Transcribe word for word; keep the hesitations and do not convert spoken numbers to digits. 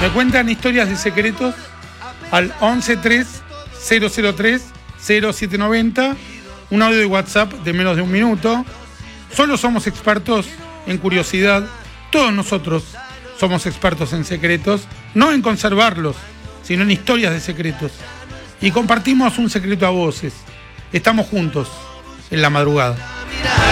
Me cuentan historias de secretos al once tres cero cero tres cero siete noventa, un audio de WhatsApp de menos de un minuto. Solo somos expertos en curiosidad. Todos nosotros somos expertos en secretos, no en conservarlos, sino en historias de secretos. Y compartimos un secreto a voces. Estamos juntos en la madrugada.